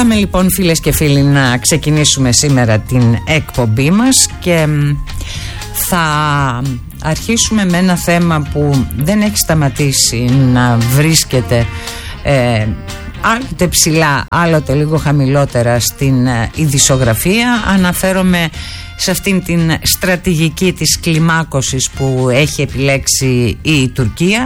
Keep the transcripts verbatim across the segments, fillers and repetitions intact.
Πάμε λοιπόν, φίλες και φίλοι, να ξεκινήσουμε σήμερα την εκπομπή μας και θα αρχίσουμε με ένα θέμα που δεν έχει σταματήσει να βρίσκεται ε, άλλοτε ψηλά, άλλοτε λίγο χαμηλότερα στην ε, ειδησιογραφία. Αναφέρομαι σε αυτήν την στρατηγική της κλιμάκωσης που έχει επιλέξει η Τουρκία.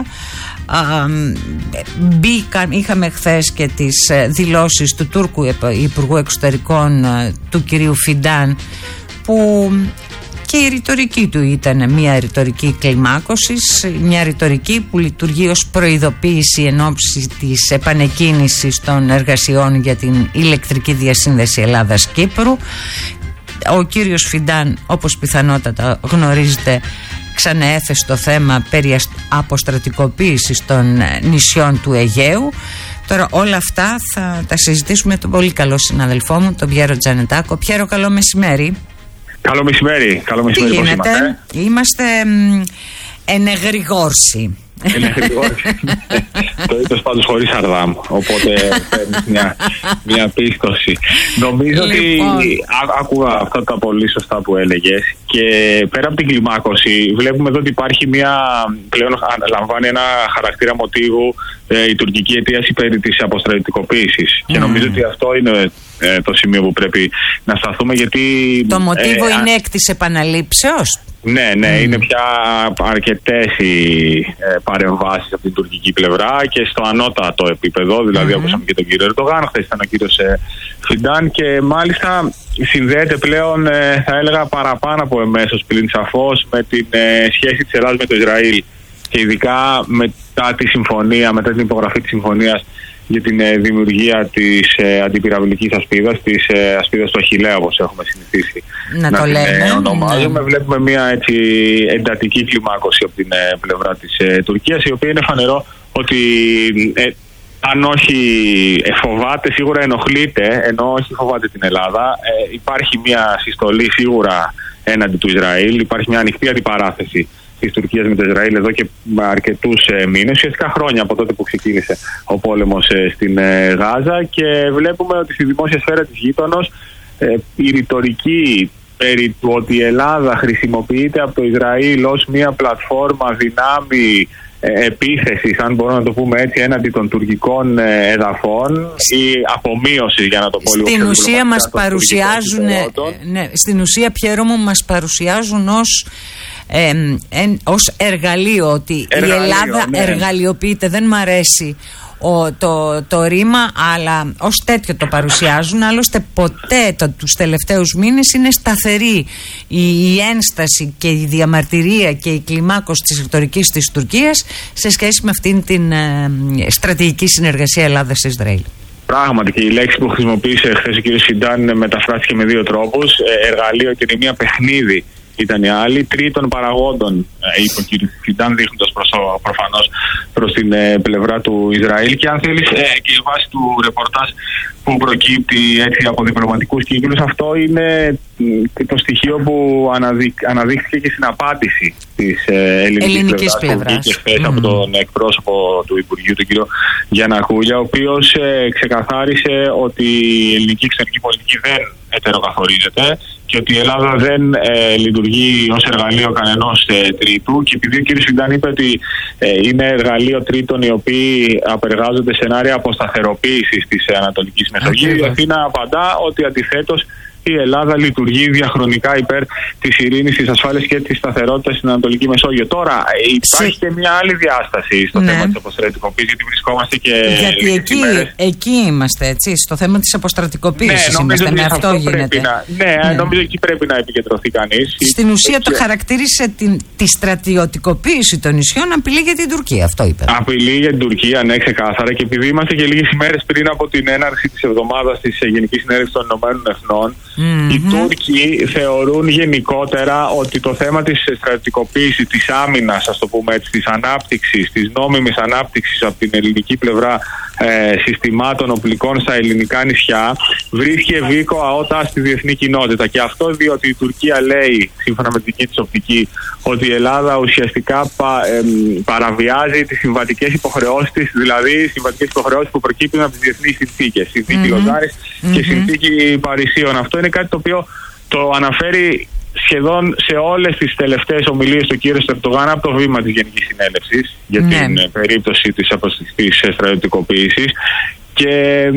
Μπήκαν, είχαμε χθες και τις δηλώσεις του Τούρκου Υπουργού Εξωτερικών, του κυρίου Φιντάν, που και η ρητορική του ήταν μια ρητορική κλιμάκωσης, μια ρητορική που λειτουργεί ως προειδοποίηση εν ώψη της επανεκκίνησης των εργασιών για την ηλεκτρική διασύνδεση Ελλάδας-Κύπρου. Ο κύριος Φιντάν, όπως πιθανότατα γνωρίζετε, ξαναέθεσε το θέμα περί αποστρατικοποίησης των νησιών του Αιγαίου. Τώρα όλα αυτά θα τα συζητήσουμε με τον πολύ καλό συναδελφό μου, τον Πιέρο Τζανετάκο. Πιέρο, καλό μεσημέρι. Καλό μεσημέρι. Καλό μεσημέρι. Τι γίνεται? Είμαστε, είμαστε ενεγρηγόρσοι. Το είπες πάντως χωρίς Αρδάμ, οπότε παίρνεις μια, μια πίστοση. Νομίζω λοιπόν ότι άκουγα αυτά τα πολύ σωστά που έλεγες και πέρα από την κλιμάκωση βλέπουμε εδώ ότι υπάρχει μια, πλέον λαμβάνει ένα χαρακτήρα μοτίβου ε, η τουρκική αιτίαση περί της αποστρατικοποίησης mm. και νομίζω ότι αυτό είναι ε, το σημείο που πρέπει να σταθούμε, γιατί το μοτίβο ε, είναι α... εκ της επαναλήψεως. Ναι, ναι, mm. είναι πια αρκετές οι ε, παρεμβάσεις από την τουρκική πλευρά και στο ανώτατο επίπεδο, δηλαδή mm-hmm. ακούσαμε και τον κύριο Ερντογάν, χθες ήταν ο κύριος ε, Φιντάν, και μάλιστα συνδέεται πλέον, ε, θα έλεγα, παραπάνω από εμέσως πλην σαφώς με την ε, σχέση της Ελλάδας με το Ισραήλ και ειδικά μετά τη συμφωνία, μετά την υπογραφή της συμφωνίας για την ε, δημιουργία της ε, αντιπυραυλικής ασπίδας, της ε, ασπίδας του Αχιλλέα, όπως έχουμε συνηθίσει να, να το την λέμε. Ε, ονομάζουμε. Ναι. Βλέπουμε μια έτσι εντατική κλιμάκωση από την ε, πλευρά της ε, Τουρκίας, η οποία είναι φανερό ότι ε, αν όχι ε, φοβάται, σίγουρα ενοχλείται, ενώ όχι φοβάται την Ελλάδα. Ε, υπάρχει μια συστολή σίγουρα έναντι του Ισραήλ, υπάρχει μια ανοιχτή αντιπαράθεση της Τουρκίας με το Ισραήλ εδώ και αρκετούς ε, μήνες, ουσιαστικά χρόνια από τότε που ξεκίνησε ο πόλεμος ε, στην ε, Γάζα, και βλέπουμε ότι στη δημόσια σφαίρα της γείτονος ε, η ρητορική περί του ότι η Ελλάδα χρησιμοποιείται από το Ισραήλ ως μια πλατφόρμα δυνάμει ε, επίθεσης, αν μπορούμε να το πούμε έτσι, έναντι των τουρκικών ε, εδαφών ή απομείωση, για να το πω λίγο. Στην ουσία μας παρουσιάζουν, ναι, στην ουσία, Πιέρο μου, μας παρουσιάζουν ως Ε, ε, ως εργαλείο, ότι εργαλείο, η Ελλάδα ναι. εργαλειοποιείται. Δεν μ' αρέσει ο, το, το ρήμα, αλλά ως τέτοιο το παρουσιάζουν. Άλλωστε ποτέ το, τους τελευταίους μήνες είναι σταθερή η, η ένσταση και η διαμαρτυρία και η κλιμάκωση της ρητορικής της Τουρκίας σε σχέση με αυτήν την ε, στρατηγική συνεργασία Ελλάδας-Ισραήλ. Πράγματι, και η λέξη που χρησιμοποίησε χθες ο κ. Φιντάν μεταφράστηκε με δύο τρόπους. Εργαλείο και τη μία παιχνίδι ήταν η άλλη. Τρίτων παραγόντων, είπε ο κ. Φιντάν, δείχνοντας προφανώς προς την ε, πλευρά του Ισραήλ. Και αν θέλεις, ε, και η βάση του ρεπορτάζ που προκύπτει έτσι από διπλωματικούς κύκλους, αυτό είναι ε, το στοιχείο που αναδει, αναδείχθηκε και στην απάντηση της ε, ελληνικής, ελληνικής πλευράς. Και χθες mm. από τον εκπρόσωπο του Υπουργείου, τον κ. Γιάννα Κούλια, ο οποίος ε, ξεκαθάρισε ότι η ελληνική εξωτερική πολιτική δεν ετεροκαθορίζεται και ότι η Ελλάδα δεν ε, λειτουργεί ως εργαλείο κανενός ε, τρίτου, και επειδή ο κ. Φιντάν είπε ότι ε, είναι εργαλείο τρίτων οι οποίοι απεργάζονται σενάρια αποσταθεροποίησης της ε, Ανατολικής Μεσογείου, η Αθήνα απαντά ότι αντιθέτως η Ελλάδα λειτουργεί διαχρονικά υπέρ της ειρήνης, της ασφάλειας και της σταθερότητας στην Ανατολική Μεσόγειο. Τώρα υπάρχει Σε... και μια άλλη διάσταση στο ναι. θέμα της αποστρατικοποίησης, γιατί βρισκόμαστε και. Γιατί εκεί, εκεί είμαστε, έτσι, στο θέμα της αποστρατικοποίησης. Ναι, είμαστε, με αυτό, αυτό γίνεται. Να, ναι, ναι, νομίζω εκεί πρέπει να επικεντρωθεί κανείς. Στην ουσία το χαρακτήρισε την, τη στρατιωτικοποίηση των νησιών απειλή για την Τουρκία, αυτό είπε. Απειλή για την Τουρκία, ναι, ξεκάθαρα, και επειδή είμαστε και λίγες ημέρες πριν από την έναρξη της εβδομάδας της Γενικής Συνέλευσης των Ηνωμένων Εθνών. Mm-hmm. Οι Τούρκοι θεωρούν γενικότερα ότι το θέμα της στρατιωτικοποίησης, της άμυνας, ας το πούμε έτσι, της ανάπτυξης, της νόμιμης ανάπτυξης από την ελληνική πλευρά ε, συστημάτων οπλικών στα ελληνικά νησιά βρίσκει ευήκο αότα στη διεθνή κοινότητα. Και αυτό διότι η Τουρκία λέει, σύμφωνα με την δική της οπτική, ότι η Ελλάδα ουσιαστικά πα, ε, παραβιάζει τις συμβατικές υποχρεώσεις της, δηλαδή συμβατικές υποχρεώσεις που προκύπτουν από τις διεθνείς συνθήκες, συνθήκη Λοζάρης mm-hmm. και συνθήκη Παρισίων. Αυτό είναι κάτι το οποίο το αναφέρει σχεδόν σε όλες τις τελευταίες ομιλίες του κύριου Ερντογάν από το βήμα της Γενικής Συνέλευσης για ναι. την περίπτωση της, της στρατιωτικοποίησης. Και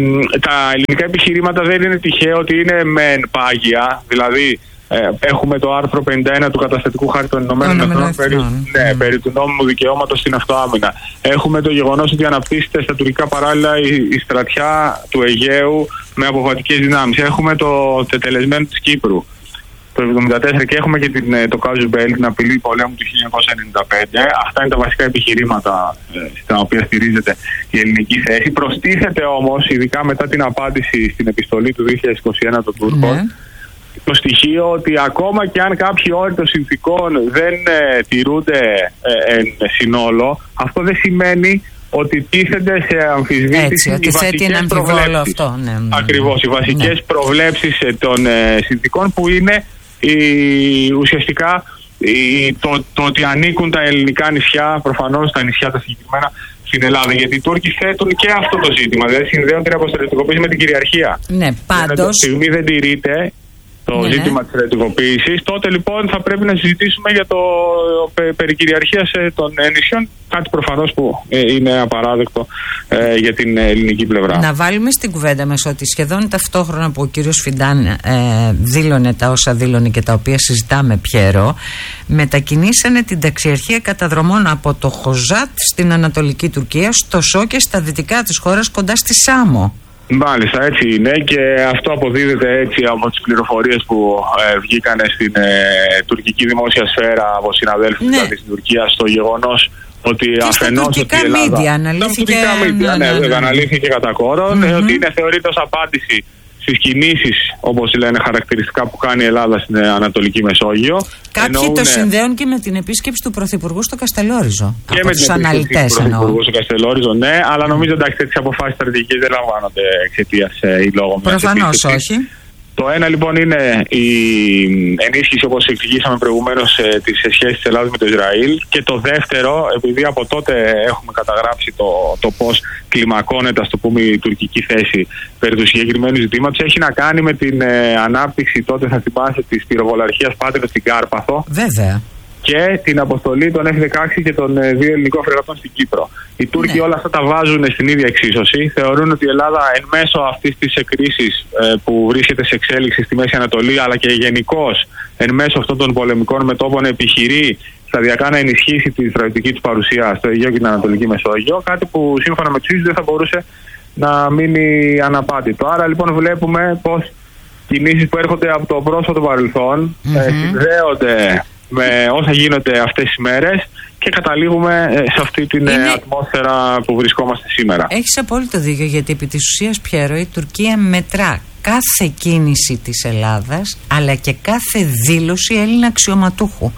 τα ελληνικά επιχειρήματα δεν είναι τυχαίο ότι είναι μεν πάγια, δηλαδή ε, έχουμε το άρθρο πενήντα ένα του Καταστατικού Χάρτη των Ηνωμένων Εθνών περί, ναι, mm. περί του νόμιμου δικαιώματος στην αυτοάμυνα. Έχουμε το γεγονός ότι αναπτύσσεται στα τουρκικά παράλια η, η στρατιά του Αιγαίου με αποβατικές δυνάμεις. Έχουμε το τετελεσμένο της Κύπρου το εβδομήντα τέσσερα και έχουμε και την, το Casus Belli, την απειλή πολέμου του χίλια εννιακόσια ενενήντα πέντε. Αυτά είναι τα βασικά επιχειρήματα ε, στα οποία στηρίζεται η ελληνική θέση. Προστίθεται όμως, ειδικά μετά την απάντηση στην επιστολή του δύο χιλιάδες είκοσι ένα των Τούρκων, mm. το στοιχείο ότι ακόμα και αν κάποιοι όροι των συνθηκών δεν ε, τηρούνται ε, εν συνόλο, αυτό δεν σημαίνει ότι τίθενται σε αμφισβήτηση έτσι, οι βασικές προβλέψεις. Αυτό, ναι, ναι. Ακριβώς, οι βασικές ναι. προβλέψεις των ε, συνθηκών που είναι η, ουσιαστικά η, το, το ότι ανήκουν τα ελληνικά νησιά, προφανώς τα νησιά τα συγκεκριμένα, στην Ελλάδα. Γιατί οι Τούρκοι θέτουν και αυτό το ζήτημα, δηλαδή συνδέουν την αποστρατιωτικοποίηση με την κυριαρχία. Ναι, πάντως. Αν στιγμή δεν τηρείται το ναι, ζήτημα ναι. της στρατιωτικοποίησης, τότε λοιπόν θα πρέπει να συζητήσουμε για το πε, περί κυριαρχίας των νησιών, κάτι προφανώς που ε, είναι απαράδεκτο ε, για την ελληνική πλευρά. Να βάλουμε στην κουβέντα μας ότι σχεδόν ταυτόχρονα που ο κύριος Φιντάν ε, δήλωνε τα όσα δήλωνε και τα οποία συζητάμε, Πιέρο, μετακινήσανε την ταξιαρχία καταδρομών από το Χοζάτ στην Ανατολική Τουρκία, στο Σόκε στα δυτικά της χώρας κοντά στη Σάμο. Μάλιστα, έτσι είναι, και αυτό αποδίδεται έτσι από τις πληροφορίες που ε, βγήκαν στην ε, τουρκική δημόσια σφαίρα από συναδέλφους ναι. δηλαδή στην Τουρκία, στο γεγονός ότι και αφενός ότι η Ελλάδα... Μίδια, αναλύθηκε... Τα τουρκικά μίδια, ναι, ναι, ναι, ναι. αναλύθηκε κατά κόρον, mm-hmm. ότι είναι θεωρείται ως απάντηση στις κινήσεις, όπως λένε χαρακτηριστικά, που κάνει η Ελλάδα στην Ανατολική Μεσόγειο. Κάποιοι εννοούν, το συνδέουν και με την επίσκεψη του Πρωθυπουργού στο Καστελόριζο. Και από με τους την αναλυτές του Πρωθυπουργού στο Καστελόριζο, ναι, αλλά νομίζω εντάξει, τέτοιες αποφάσεις στρατηγικές δεν λαμβάνονται εξαιτίας ε, ή λόγω μιας. Προφανώς όχι. Το ένα λοιπόν είναι η ενίσχυση, όπως εξηγήσαμε προηγουμένως, ε, της σχέσης της Ελλάδας με το Ισραήλ, και το δεύτερο, επειδή από τότε έχουμε καταγράψει το, το πώς κλιμακώνεται, ας το πούμε, η τουρκική θέση περί του συγκεκριμένου ζητήματος, έχει να κάνει με την ε, ανάπτυξη, τότε θα θυμάσαι, της πυροβολαρχίας Πάτριος στην Κάρπαθο. Βέβαια. Και την αποστολή των εφ δεκαέξι και των ε, δύο ελληνικών φρεγατών στην Κύπρο. Οι Τούρκοι ναι. όλα αυτά τα βάζουν στην ίδια εξίσωση. Θεωρούν ότι η Ελλάδα, εν μέσω αυτής της κρίσης ε, που βρίσκεται σε εξέλιξη στη Μέση Ανατολή, αλλά και γενικώς εν μέσω αυτών των πολεμικών μετώπων, επιχειρεί σταδιακά να ενισχύσει τη στρατιωτική της παρουσία στο Αιγαίο και την Ανατολική Μεσόγειο. Κάτι που σύμφωνα με τους ίδιους δεν θα μπορούσε να μείνει αναπάτητο. Άρα λοιπόν βλέπουμε πως κινήσεις που έρχονται από το πρόσφατο παρελθόν mm-hmm. ε, συνδέονται με όσα γίνονται αυτές τις μέρες και καταλήγουμε σε αυτή την είναι... ατμόσφαιρα που βρισκόμαστε σήμερα. Έχεις απόλυτο δίκιο, γιατί επί της ουσίας, Πιέρο, η Τουρκία μετρά κάθε κίνηση της Ελλάδας αλλά και κάθε δήλωση Έλληνα αξιωματούχου.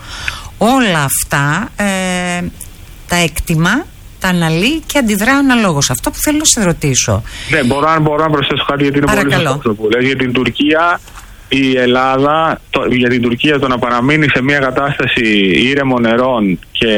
Όλα αυτά ε, τα εκτιμά, τα αναλύει και αντιδρά αναλόγως. Αυτό που θέλω να σε ρωτήσω. Ναι, μπορώ, μπορώ να προσθέσω κάτι, γιατί είναι Παρακαλώ. πολύ σωστό που λες. Για την Τουρκία, η Ελλάδα, το, για την Τουρκία το να παραμείνει σε μια κατάσταση ήρεμων νερών και,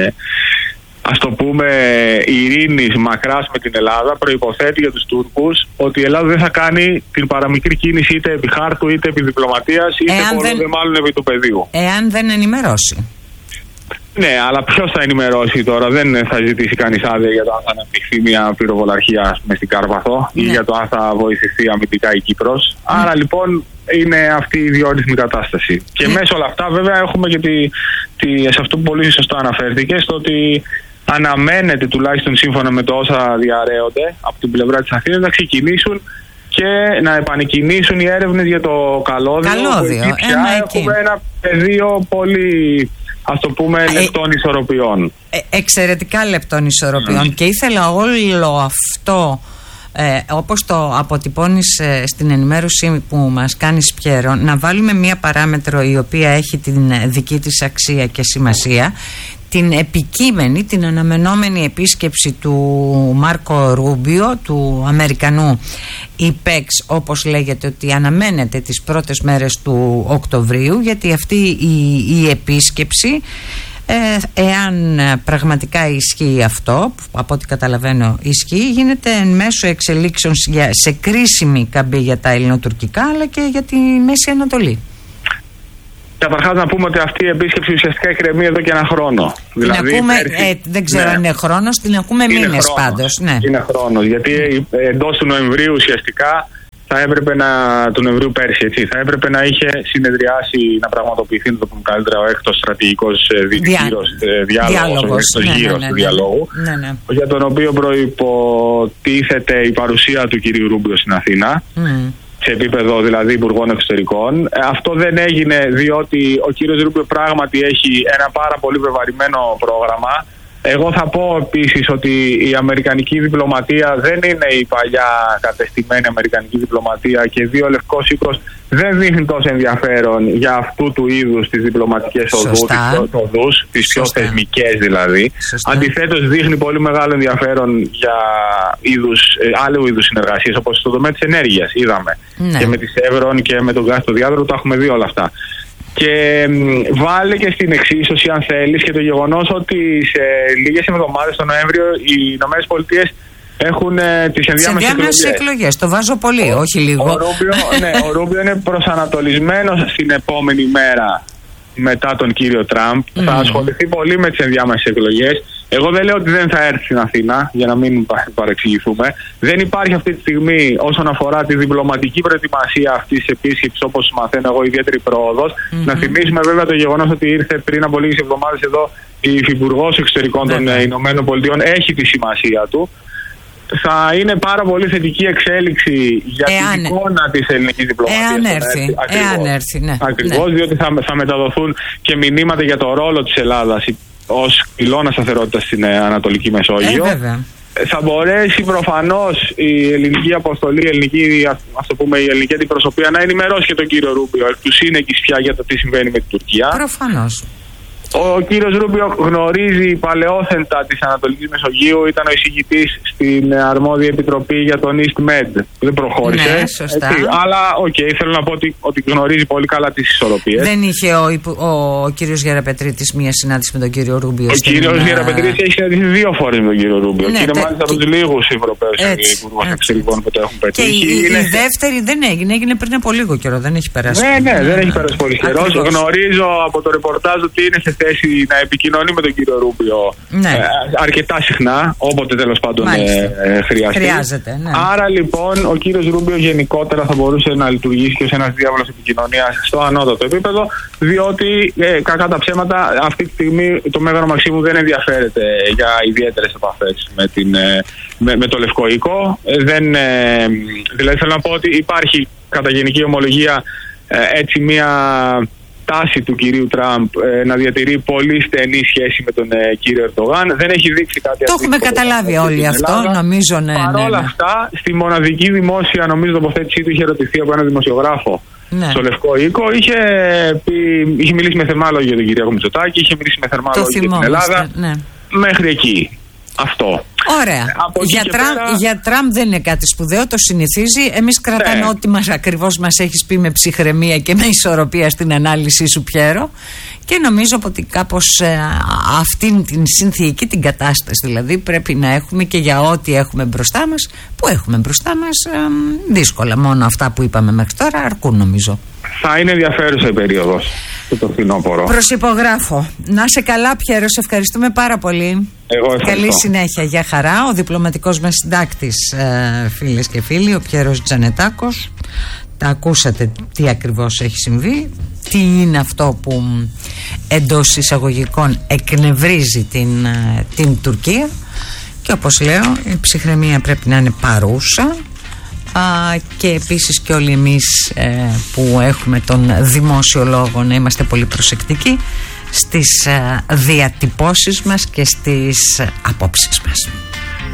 ας το πούμε, ειρήνης μακράς με την Ελλάδα, προϋποθέτει για τους Τούρκους ότι η Ελλάδα δεν θα κάνει την παραμικρή κίνηση είτε επί χάρτου, είτε επί διπλωματίας, είτε πολλών δε μάλλον επί του πεδίου. Εάν δεν ενημερώσει. Ναι, αλλά ποιος θα ενημερώσει τώρα? Δεν θα ζητήσει κανείς άδεια για το αν θα αναπτυχθεί μια πυροβολαρχία μες στην Κάρπαθο ναι. ή για το αν θα βοηθηθεί αμυντικά η Κύπρος. Mm. Άρα λοιπόν είναι αυτή η διόρυθμη κατάσταση. Και mm. μέσα όλα αυτά βέβαια έχουμε και τη, τη, σε αυτό που πολύ σωστά αναφέρθηκε, στο ότι αναμένεται, τουλάχιστον σύμφωνα με το όσα διαρρέονται από την πλευρά της Αθήνας, να ξεκινήσουν και να επανεκκινήσουν οι έρευνες για το καλώδιο. Καλώδιο, εκεί πια έχουμε εκεί. ένα πεδίο πολύ, ας το πούμε, λεπτών ε, ισορροπιών. Ε, εξαιρετικά λεπτών ισορροπιών. Mm. Και ήθελα όλο αυτό ε, όπως το αποτυπώνεις ε, στην ενημέρωση που μας κάνεις, Πιέρο, να βάλουμε μία παράμετρο η οποία έχει την δική της αξία και σημασία, την επικείμενη, την αναμενόμενη επίσκεψη του Μάρκο Ρούμπιο, του Αμερικανού ΙΠΕΞ, όπως λέγεται, ότι αναμένεται τις πρώτες μέρες του Οκτωβρίου, γιατί αυτή η, η επίσκεψη, ε, εάν πραγματικά ισχύει αυτό, που από ό,τι καταλαβαίνω ισχύει, γίνεται εν μέσω εξελίξεων σε κρίσιμη καμπή για τα ελληνοτουρκικά αλλά και για τη Μέση Ανατολή. Καταρχάς να πούμε ότι αυτή η επίσκεψη ουσιαστικά εκκρεμεί εδώ και ένα χρόνο. Την δηλαδή, ακούμε, πέρσι, ε, δεν ξέρω ναι. αν είναι χρόνος, την ακούμε μήνες πάντως. Ναι. Είναι χρόνος, γιατί εντός του Νοεμβρίου ουσιαστικά θα έπρεπε να, του Νοεμβρίου πέρσι, έτσι, θα έπρεπε να είχε συνεδριάσει, να πραγματοποιηθεί, να το πούμε καλύτερα, ο έκτος στρατηγικός Δια... διάλογος, ο έκτος ναι, γύρος ναι, ναι, του ναι, διαλόγου, ναι, ναι. για τον οποίο προϋποτίθεται η παρουσία του κυρίου Ρούμπιο στην Αθήνα. Mm. Σε επίπεδο δηλαδή υπουργών εξωτερικών. Αυτό δεν έγινε διότι ο κύριος Ρούμπιο πράγματι έχει ένα πάρα πολύ βεβαρημένο πρόγραμμα. Εγώ θα πω επίσης ότι η αμερικανική διπλωματία δεν είναι η παλιά κατεστημένη αμερικανική διπλωματία και δύο Λευκός Οίκος δεν δείχνει τόσο ενδιαφέρον για αυτού του είδους τις διπλωματικές οδούς, τις πιο θεσμικές δηλαδή. Σωστά. Αντιθέτως δείχνει πολύ μεγάλο ενδιαφέρον για είδους, άλλου είδους συνεργασίες, όπως στο τομέα της ενέργειας είδαμε. Ναι. Και με τη Σεύρον και με τον Γκάς στο διάδρομο τα έχουμε δει όλα αυτά. Και βάλε και στην εξίσωση, αν θέλεις, και το γεγονός ότι σε λίγες εβδομάδες τον Νοέμβριο οι Ηνωμένες Πολιτείες έχουν ε, τις ενδιάμεσες εκλογές. εκλογές. Το βάζω πολύ, ο, όχι λίγο. Ο Ρούμπιο, ναι, ο Ρούμπιο είναι προσανατολισμένος στην επόμενη μέρα μετά τον κύριο Τραμπ. Mm. Θα ασχοληθεί πολύ με τις ενδιάμεσες εκλογές. Εγώ δεν λέω ότι δεν θα έρθει στην Αθήνα, για να μην παρεξηγηθούμε. Δεν υπάρχει αυτή τη στιγμή, όσον αφορά τη διπλωματική προετοιμασία αυτής της επίσκεψης, όπως μαθαίνω εγώ, ιδιαίτερη πρόοδος. Mm-hmm. Να θυμίσουμε βέβαια το γεγονός ότι ήρθε πριν από λίγες εβδομάδες εδώ η Υφυπουργός Εξωτερικών mm-hmm. των Ηνωμένων Πολιτειών, έχει τη σημασία του. Θα είναι πάρα πολύ θετική εξέλιξη για εάν, την εικόνα της ελληνικής διπλωματίας. Εάν έρθει. Εάν έρθει, ναι. Ακριβώς, ναι. Διότι θα, θα μεταδοθούν και μηνύματα για το ρόλο της Ελλάδας ως πυλώνα σταθερότητας στην Ανατολική Μεσόγειο. Ε, θα μπορέσει προφανώς η ελληνική αποστολή, η ελληνική, ας το πούμε, η ελληνική αντιπροσωπεία να ενημερώσει και τον κύριο Ρούμπιο εκ του σύνεκης πια για το τι συμβαίνει με την Τουρκία. Προφανώς. Ο κύριος Ρούμπιο γνωρίζει παλαιόθεντα της Ανατολικής Μεσογείου, ήταν ο εισηγητής στην αρμόδια επιτροπή για τον EastMed. Δεν προχώρησε. Ναι, σωστά. Έτσι, αλλά οκ, okay, θέλω να πω ότι, ότι γνωρίζει πολύ καλά τις ισορροπίες. Δεν είχε ο, ο, ο κύριος Γεραπετρίτης μία συνάντηση με τον κύριο Ρούμπιο? Ο κύριος Γεραπετρίτης έχει συναντήσει δύο φορές με τον κύριο Ρούμπιο. Ναι, και είναι τε, μάλιστα από τους λίγους Ευρωπαίους υπουργούς εξωτερικών που το έχουν πετύχει. Και η, είναι... η δεύτερη δεν έγινε, έγινε πριν από λίγο καιρό, δεν έχει περάσει. Ναι, ναι, δεν έχει περάσει πολύ καιρό. Γνωρίζω από το ρεπορτάζ ότι είναι σε θέση να επικοινωνεί με τον κύριο Ρούμπιο ναι. ε, αρκετά συχνά, όποτε τέλος πάντων ε, χρειαστεί. Χρειάζεται, ναι. Άρα λοιπόν ο κύριος Ρούμπιο γενικότερα θα μπορούσε να λειτουργήσει και ως ένας διάβολος επικοινωνίας στο ανώτατο επίπεδο, διότι ε, κακά τα ψέματα αυτή τη στιγμή το Μέγαρο Μαξίμου δεν ενδιαφέρεται για ιδιαίτερες επαφές με, την, ε, με, με το Λευκό Οίκο. Ε, δεν, ε, δηλαδή θέλω να πω ότι υπάρχει κατά γενική ομολογία ε, έτσι μια τάση του κυρίου Τραμπ ε, να διατηρεί πολύ στενή σχέση με τον ε, κύριο Ερντογάν. Δεν έχει δείξει κάτι το έχουμε καταλάβει όλοι αυτό, νομίζω. Ναι, Παρ' όλα ναι, ναι. αυτά, στη μοναδική δημόσια νομίζω τοποθέτησή του είχε ερωτηθεί από έναν δημοσιογράφο ναι. στο Λευκό Οίκο. Είχε, πει, είχε μιλήσει με θερμά λόγια για τον κύριο Μητσοτάκη, είχε μιλήσει με θερμά λόγια για την Ελλάδα. Ναι. Μέχρι εκεί. Αυτό. Ωραία. Για, Τραμπ, πέρα... για Τραμπ δεν είναι κάτι σπουδαίο, το συνηθίζει. Εμείς κρατάμε ναι. ό,τι μας ακριβώς μας έχεις πει με ψυχραιμία και με ισορροπία στην ανάλυση σου, Πιέρο. Και νομίζω ότι κάπως ε, αυτήν την συνθήκη, την κατάσταση δηλαδή, πρέπει να έχουμε και για ό,τι έχουμε μπροστά μας. Που έχουμε μπροστά μας ε, δύσκολα. Μόνο αυτά που είπαμε μέχρι τώρα αρκούν, νομίζω. Θα είναι ενδιαφέρουσα η περίοδος του το φθινόπωρο. Προσυπογράφω. Να σε καλά, Πιέρο, σε ευχαριστούμε πάρα πολύ. Εγώ ευχαριστώ. Καλή συνέχεια, για χαρά. Ο διπλωματικός μας συντάκτης, ε, φίλες και φίλοι, ο Πιέρος Τζανετάκος. Τα ακούσατε τι ακριβώς έχει συμβεί, τι είναι αυτό που εντός εισαγωγικών εκνευρίζει την, την Τουρκία, και όπως λέω η ψυχραιμία πρέπει να είναι παρούσα. Α, και επίσης και όλοι εμείς ε, που έχουμε τον δημόσιο λόγο να είμαστε πολύ προσεκτικοί στις ε, διατυπώσεις μας και στις ε, απόψεις μας.